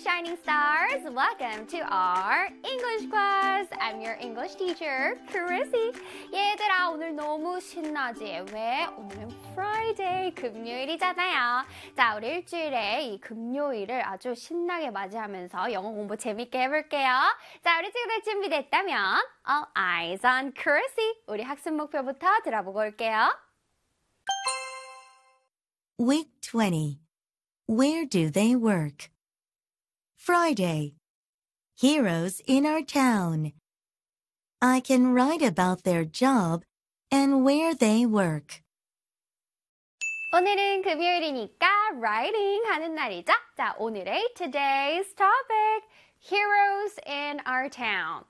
shining stars. Welcome to our English class. I'm your English teacher, Chrissy. 얘들아, 오늘 너무 신나지? 왜? 오늘은 Friday, 금요일이잖아요. 자, 우리 일주일에 이 금요일을 아주 신나게 맞이하면서 영어 공부 재밌게 해볼게요. 자, 우리 친구들 준비됐다면 All eyes on Chrissy. 우리 학습 목표부터 들어보고 올게요. Week 20. Where do they work? Friday. Heroes in our town. I can write about their job and where they work. 오늘은 금요일이니까 writing 하는 날이죠. 자, 오늘의 today's topic. Heroes in our town.